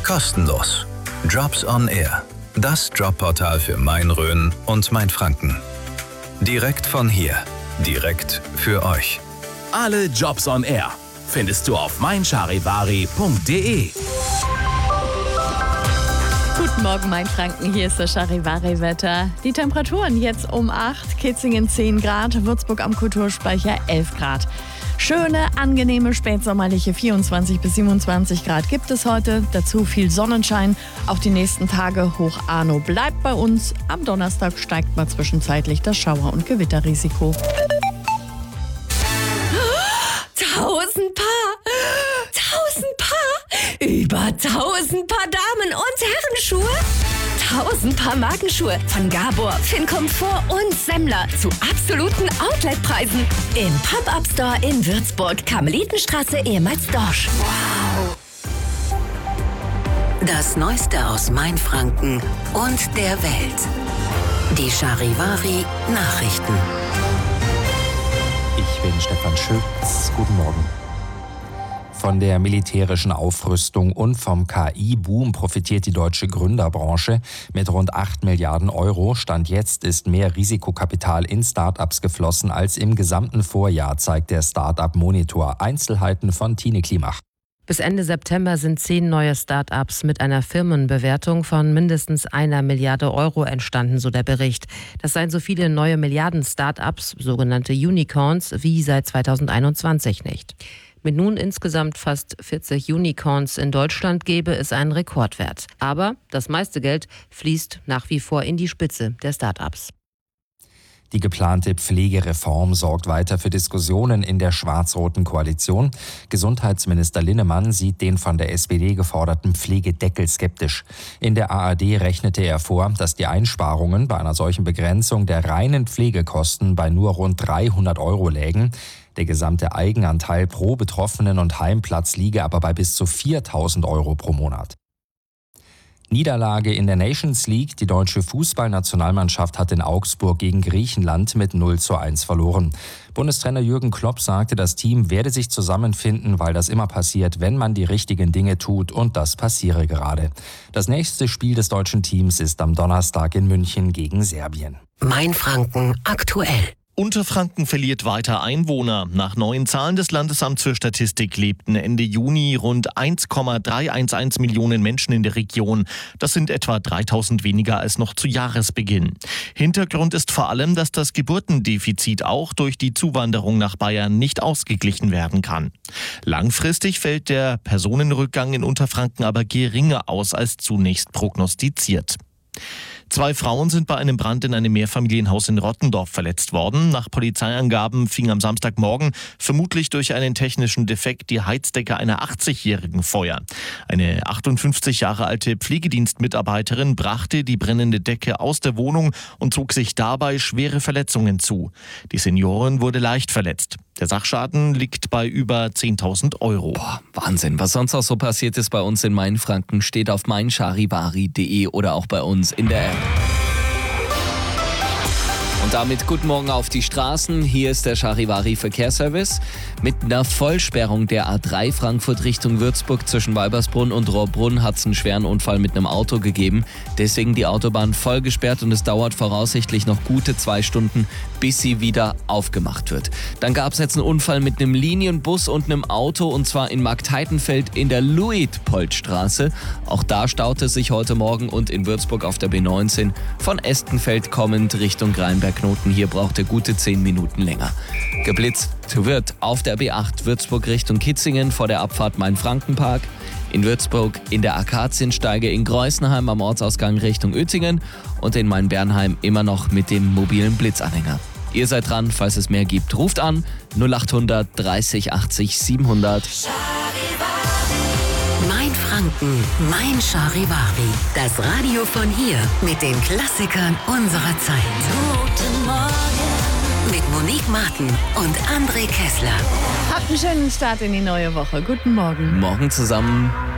Kostenlos. Jobs on Air. Das Jobportal für Main-Rhön und Mainfranken. Direkt von hier. Direkt für euch. Alle Jobs on Air findest du auf meincharivari.de. Guten Morgen, Mainfranken. Hier ist das Charivari-Wetter. Die Temperaturen jetzt um 8, Kitzingen 10 Grad, Würzburg am Kulturspeicher 11 Grad. Schöne, angenehme, spätsommerliche 24 bis 27 Grad gibt es heute. Dazu viel Sonnenschein. Auch die nächsten Tage hoch Arno bleibt bei uns. Am Donnerstag steigt mal zwischenzeitlich das Schauer- und Gewitterrisiko. 1000 Paar, über 1000 Paar Damen- und Herrenschuhe, 1000 Paar Markenschuhe von Gabor, Fincomfort und Semmler zu absoluten Outletpreisen im Pop-Up-Store in Würzburg, Karmelitenstraße, ehemals Dorsch. Wow! Das Neueste aus Mainfranken und der Welt. Die Charivari Nachrichten. Ich bin Stefan Schütz. Guten Morgen. Von der militärischen Aufrüstung und vom KI-Boom profitiert die deutsche Gründerbranche. Mit rund 8 Milliarden Euro Stand jetzt ist mehr Risikokapital in Start-ups geflossen als im gesamten Vorjahr, zeigt der Start-up-Monitor. Einzelheiten von Tine Klimach. Bis Ende September sind 10 neue Start-ups mit einer Firmenbewertung von mindestens 1 Milliarde Euro entstanden, so der Bericht. Das seien so viele neue Milliarden-Start-ups, sogenannte Unicorns, wie seit 2021 nicht. Mit nun insgesamt fast 40 Unicorns in Deutschland gäbe es einen Rekordwert. Aber das meiste Geld fließt nach wie vor in die Spitze der Start-ups. Die geplante Pflegereform sorgt weiter für Diskussionen in der schwarz-roten Koalition. Gesundheitsminister Linnemann sieht den von der SPD geforderten Pflegedeckel skeptisch. In der ARD rechnete er vor, dass die Einsparungen bei einer solchen Begrenzung der reinen Pflegekosten bei nur rund 300 Euro lägen. Der gesamte Eigenanteil pro Betroffenen und Heimplatz liege aber bei bis zu 4.000 Euro pro Monat. Niederlage in der Nations League. Die deutsche Fußballnationalmannschaft hat in Augsburg gegen Griechenland mit 0:1 verloren. Bundestrainer Jürgen Klopp sagte, das Team werde sich zusammenfinden, weil das immer passiert, wenn man die richtigen Dinge tut, und das passiere gerade. Das nächste Spiel des deutschen Teams ist am Donnerstag in München gegen Serbien. Mainfranken aktuell. Unterfranken verliert weiter Einwohner. Nach neuen Zahlen des Landesamts für Statistik lebten Ende Juni rund 1,311 Millionen Menschen in der Region. Das sind etwa 3.000 weniger als noch zu Jahresbeginn. Hintergrund ist vor allem, dass das Geburtendefizit auch durch die Zuwanderung nach Bayern nicht ausgeglichen werden kann. Langfristig fällt der Personenrückgang in Unterfranken aber geringer aus als zunächst prognostiziert. 2 Frauen sind bei einem Brand in einem Mehrfamilienhaus in Rottendorf verletzt worden. Nach Polizeiangaben fing am Samstagmorgen vermutlich durch einen technischen Defekt die Heizdecke einer 80-Jährigen Feuer. Eine 58 Jahre alte Pflegedienstmitarbeiterin brachte die brennende Decke aus der Wohnung und zog sich dabei schwere Verletzungen zu. Die Seniorin wurde leicht verletzt. Der Sachschaden liegt bei über 10.000 Euro. Wahnsinn. Was sonst auch so passiert ist bei uns in Mainfranken, steht auf meincharivari.de oder auch bei uns in der App. Und damit guten Morgen auf die Straßen. Hier ist der Charivari Verkehrsservice. Mit einer Vollsperrung der A3 Frankfurt Richtung Würzburg zwischen Weibersbrunn und Rohrbrunn hat es einen schweren Unfall mit einem Auto gegeben. Deswegen die Autobahn voll gesperrt und es dauert voraussichtlich noch gute 2 Stunden, bis sie wieder aufgemacht wird. Dann gab es jetzt einen Unfall mit einem Linienbus und einem Auto, und zwar in Marktheitenfeld in der Luitpoldstraße. Auch da staute es sich heute Morgen, und in Würzburg auf der B19 von Estenfeld kommend Richtung Greinberg-Knoten. Hier braucht er gute 10 Minuten länger. Geblitzt wird auf der B8 Würzburg Richtung Kitzingen vor der Abfahrt Main-Frankenpark. In Würzburg in der Akaziensteige, in Greußenheim am Ortsausgang Richtung Uettingen und in Main-Bernheim immer noch mit dem mobilen Blitzanhänger. Ihr seid dran, falls es mehr gibt. Ruft an 0800 30 80 700. Mainfranken, mein Charivari. Das Radio von hier mit den Klassikern unserer Zeit. Guten Morgen. Mit Monique Martin und André Kessler. Habt einen schönen Start in die neue Woche. Guten Morgen. Morgen zusammen.